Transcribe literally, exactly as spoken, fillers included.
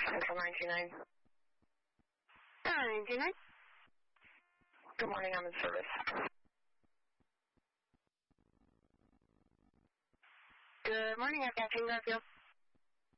Central nine two nine. nine two nine. Good morning, I'm in service. Good morning, I've got King Garfield.